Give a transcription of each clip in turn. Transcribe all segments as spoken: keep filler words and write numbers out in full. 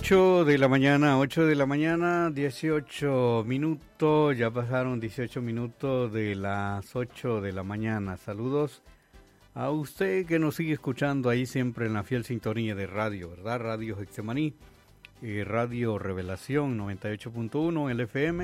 ocho de la mañana, ocho de la mañana, dieciocho minutos, ya pasaron dieciocho minutos de las ocho de la mañana. Saludos a usted que nos sigue escuchando ahí siempre en la fiel sintonía de radio, ¿verdad? Radio Getsemaní y Radio Revelación noventa y ocho punto uno L F M.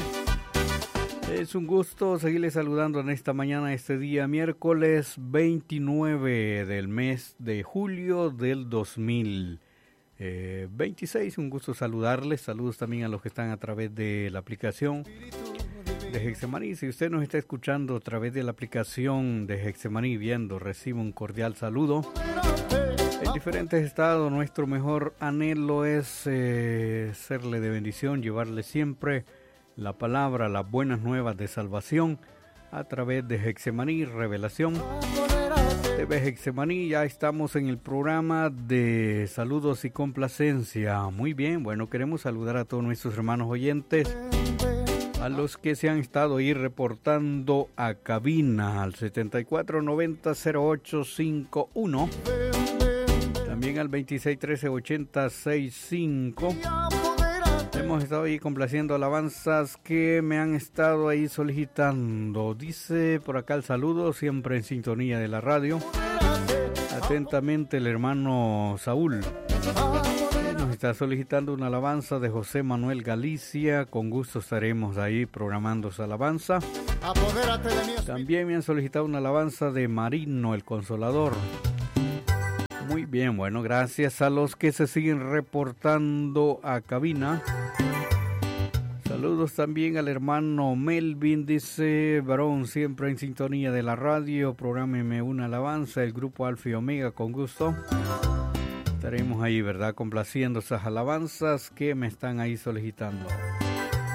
Es un gusto seguirle saludando en esta mañana, este día miércoles veintinueve del mes de julio del dos mil veintiséis. Un gusto saludarles. Saludos también a los que están a través de la aplicación de Getsemaní. Si usted nos está escuchando a través de la aplicación de Getsemaní, viendo, recibe un cordial saludo. En diferentes estados, nuestro mejor anhelo es eh, serle de bendición, llevarle siempre la palabra, las buenas nuevas de salvación a través de Getsemaní, Revelación T V Getsemaní. Ya estamos en el programa de saludos y complacencia. Muy bien, bueno, queremos saludar a todos nuestros hermanos oyentes, a los que se han estado ahí reportando a cabina al setenta y cuatro noventa cero ocho cincuenta y uno, también al veintiséis trece ochenta sesenta y cinco. Hemos estado ahí complaciendo alabanzas que me han estado ahí solicitando. Dice por acá el saludo, siempre en sintonía de la radio. Atentamente el hermano Saúl. Nos está solicitando una alabanza de José Manuel Galicia. Con gusto estaremos ahí programando esa alabanza. También me han solicitado una alabanza de Marino el Consolador. Muy bien, bueno, gracias a los que se siguen reportando a cabina. Saludos también al hermano Melvin, dice, varón, siempre en sintonía de la radio, prográmeme una alabanza, el grupo Alfa y Omega, con gusto. Estaremos ahí, ¿verdad?, complaciendo esas alabanzas que me están ahí solicitando.